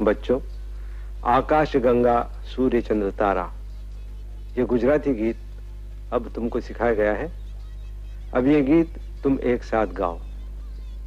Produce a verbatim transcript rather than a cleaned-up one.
बच्चों, आकाश गंगा सूर्य चंद्र तारा, ये गुजराती गीत अब तुमको सिखाया गया है। अब ये गीत तुम एक साथ गाओ।